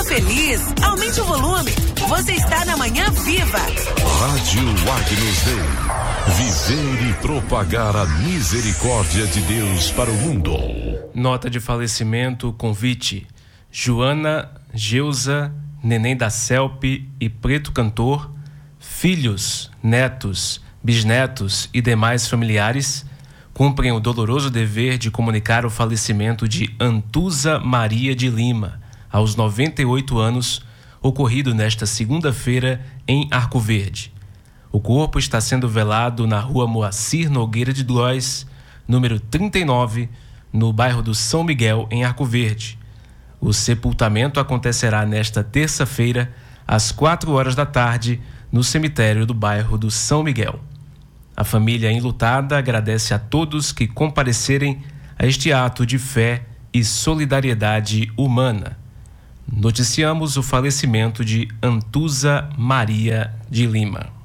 feliz, aumente o volume. Você está na Manhã Viva. Rádio Agnus Dei. Viver e propagar a misericórdia de Deus para o mundo. Nota de falecimento, convite. Joana, Geusa, Neném da Celpe e Preto Cantor, filhos, netos, bisnetos e demais familiares cumprem o doloroso dever de comunicar o falecimento de Antusa Maria de Lima, aos 98 anos, ocorrido nesta segunda-feira em Arco Verde. O corpo está sendo velado na rua Moacir Nogueira de Blois, número 39, no bairro do São Miguel, em Arco Verde. O sepultamento acontecerá nesta terça-feira, às 4 da tarde, no cemitério do bairro do São Miguel. A família enlutada agradece a todos que comparecerem a este ato de fé e solidariedade humana. Noticiamos o falecimento de Antusa Maria de Lima.